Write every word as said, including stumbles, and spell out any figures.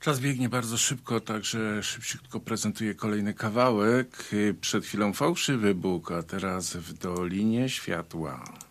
Czas biegnie bardzo szybko, także szybciutko prezentuję kolejny kawałek. Przed chwilą Fałszywy Bóg, a teraz W Dolinie Światła.